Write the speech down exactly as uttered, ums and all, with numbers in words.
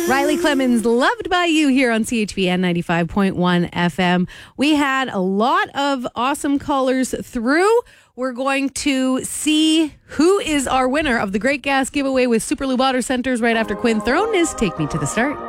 Riley Clemens, Loved by You here on C H V N ninety-five point one F M. We had a lot of awesome callers through. We're going to see who is our winner of the Great Gas Giveaway with Super Lube Auto Centers right after Quinn Throne is Take Me to the Start.